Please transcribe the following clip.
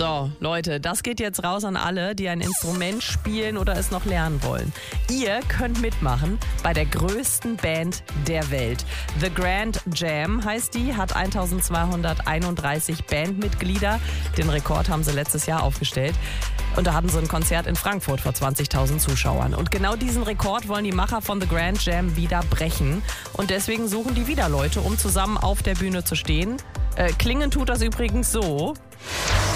So, Leute, das geht jetzt raus an alle, die ein Instrument spielen oder es noch lernen wollen. Ihr könnt mitmachen bei der größten Band der Welt. The Grand Jam heißt die, hat 1231 Bandmitglieder. Den Rekord haben sie letztes Jahr aufgestellt. Und da hatten sie ein Konzert in Frankfurt vor 20.000 Zuschauern. Und genau diesen Rekord wollen die Macher von The Grand Jam wieder brechen. Und deswegen suchen die wieder Leute, um zusammen auf der Bühne zu stehen. Klingen tut das übrigens so.